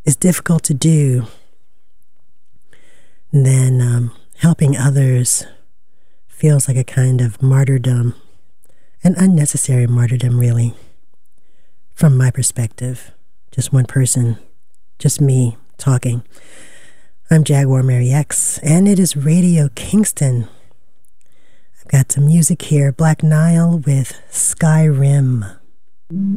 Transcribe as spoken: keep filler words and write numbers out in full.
is difficult to do, then um, helping others feels like a kind of martyrdom, an unnecessary martyrdom, really, from my perspective. Just one person, just me talking. I'm Jaguar Mary X, and it is Radio Kingston. I've got some music here. Black Nile with Skyrim.